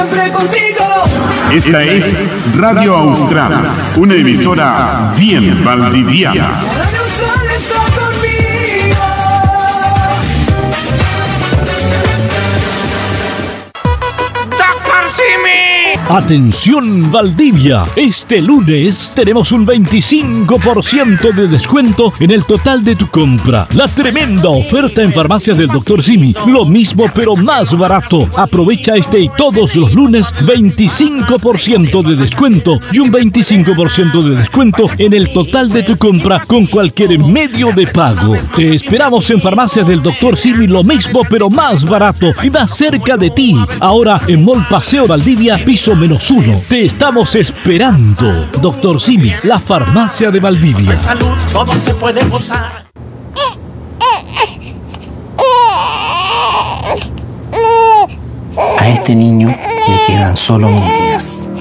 Esta es Radio Austral, una emisora bien valdiviana. Atención Valdivia, este lunes tenemos un 25% de descuento en el total de tu compra. La tremenda oferta en farmacias del Dr. Simi, lo mismo pero más barato. Aprovecha este y todos los lunes 25% de descuento y un 25% de descuento en el total de tu compra con cualquier medio de pago. Te esperamos en farmacias del Dr. Simi, lo mismo pero más barato y más cerca de ti. Ahora en Mall Paseo Valdivia, piso -1. Te estamos esperando. Dr. Simi, la farmacia de Valdivia. Salud, todo se puede gozar. A este niño le quedan solo 1000 días.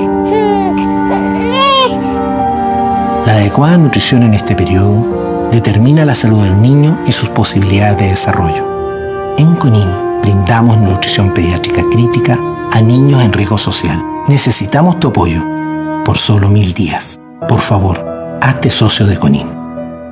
La adecuada nutrición en este periodo determina la salud del niño y sus posibilidades de desarrollo. En CONIN brindamos nutrición pediátrica crítica a niños en riesgo social. Necesitamos tu apoyo por solo 1000 días. Por favor, hazte socio de CONIN.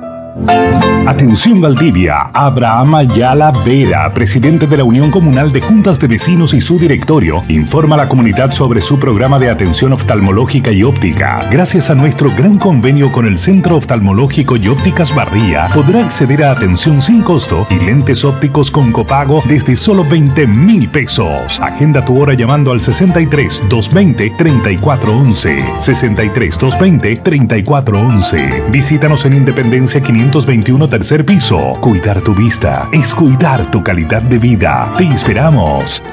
Atención Valdivia, Abraham Ayala Vera, presidente de la Unión Comunal de Juntas de Vecinos y su directorio, informa a la comunidad sobre su programa de atención oftalmológica y óptica. Gracias a nuestro gran convenio con el Centro Oftalmológico y Ópticas Barría, podrá acceder a atención sin costo y lentes ópticos con copago desde solo 20,000 pesos. Agenda tu hora llamando al 63 220 3411. 63 220 3411. Visítanos en Independencia 521 tercer piso. Cuidar tu vista es cuidar tu calidad de vida. Te esperamos.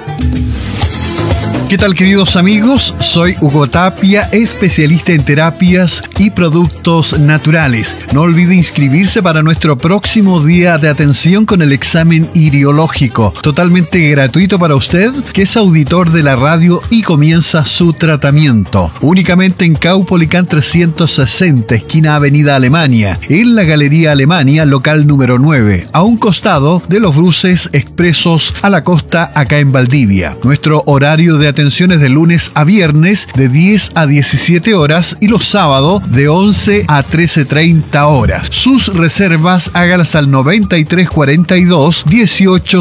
¿Qué tal, queridos amigos? Soy Hugo Tapia, especialista en terapias y productos naturales. No olvide inscribirse para nuestro próximo día de atención con el examen iriológico, totalmente gratuito para usted, que es auditor de la radio y comienza su tratamiento. Únicamente en Caupolicán 360, esquina Avenida Alemania, en la Galería Alemania, local número 9, a un costado de los buses expresos a la costa acá en Valdivia. Nuestro horario de atenciones de lunes a viernes de 10 a 17 horas y los sábados de 11 a 13:30 horas. Sus reservas hágalas al 9342 18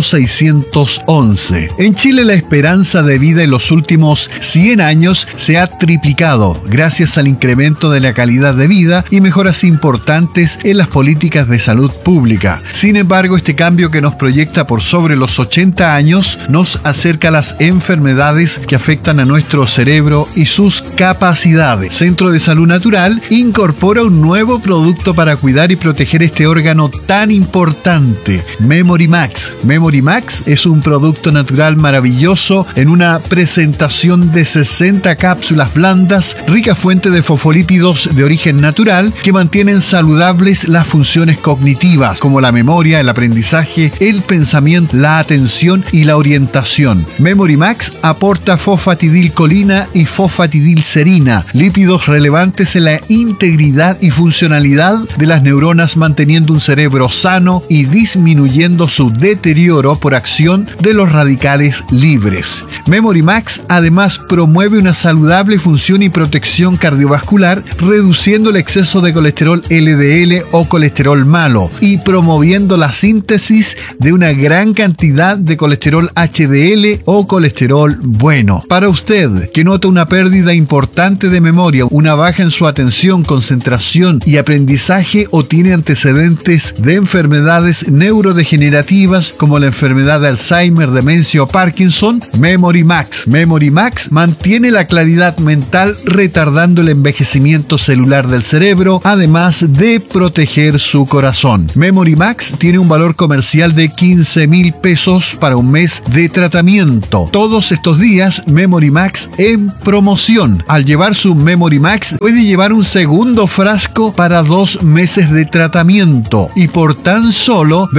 611. En Chile la esperanza de vida en los últimos 100 años se ha triplicado gracias al incremento de la calidad de vida y mejoras importantes en las políticas de salud pública. Sin embargo, este cambio que nos proyecta por sobre los 80 años nos acerca a las enfermedades que afectan a nuestro cerebro y sus capacidades. Centro de Salud Natural incorpora un nuevo producto para cuidar y proteger este órgano tan importante, Memory Max. Memory Max es un producto natural maravilloso en una presentación de 60 cápsulas blandas, rica fuente de fosfolípidos de origen natural que mantienen saludables las funciones cognitivas como la memoria, el aprendizaje, el pensamiento, la atención y la orientación. Memory Max aporta fosfatidilcolina y fosfatidilserina, lípidos relevantes en la integridad y funcionalidad de las neuronas, manteniendo un cerebro sano y disminuyendo su deterioro por acción de los radicales libres. Memory Max además promueve una saludable función y protección cardiovascular, reduciendo el exceso de colesterol LDL o colesterol malo y promoviendo la síntesis de una gran cantidad de colesterol HDL o colesterol bueno. Para usted que nota una pérdida importante de memoria, una baja en su atención, concentración y aprendizaje, o tiene antecedentes de enfermedades neurodegenerativas como la enfermedad de Alzheimer, demencia o Parkinson, Memory Max. Memory Max mantiene la claridad mental retardando el envejecimiento celular del cerebro, además de proteger su corazón. Memory Max tiene un valor comercial de 15,000 pesos para un mes de tratamiento. Todos estos días Memory Max en promoción. Al llevar su Memory Max puede llevar un segundo frasco para 2 meses de tratamiento y por tan solo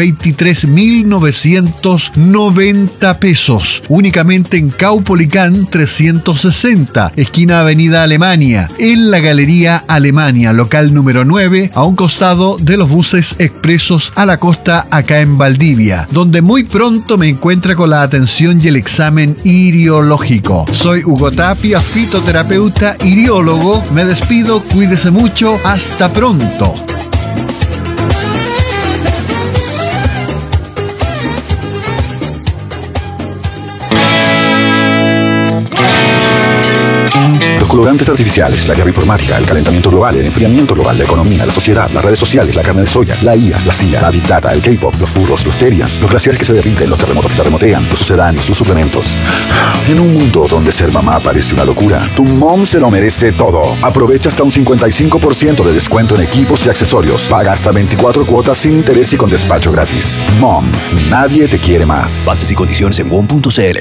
23,990 pesos. Únicamente en Caupolicán 360, esquina Avenida Alemania, en la Galería Alemania, local número 9, a un costado de los buses expresos a la costa acá en Valdivia, donde muy pronto me encuentra con la atención y el examen iriológico. oftalmológico. Soy Hugo Tapia, fitoterapeuta, iriólogo. Me despido, cuídese mucho, hasta pronto. Los colorantes artificiales, la guerra informática, el calentamiento global, el enfriamiento global, la economía, la sociedad, las redes sociales, la carne de soya, la IA, la CIA, la Big Data, el K-pop, los furros, los terians, los glaciares que se derriten, los terremotos que terremotean, los sucedáneos, los suplementos. En un mundo donde ser mamá parece una locura, tu mom se lo merece todo. Aprovecha hasta un 55% de descuento en equipos y accesorios. Paga hasta 24 cuotas sin interés y con despacho gratis. Mom, nadie te quiere más. Bases y condiciones en WOM.cl.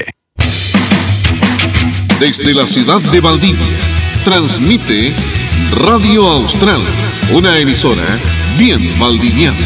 Desde la ciudad de Valdivia, transmite Radio Austral, una emisora bien valdiviana.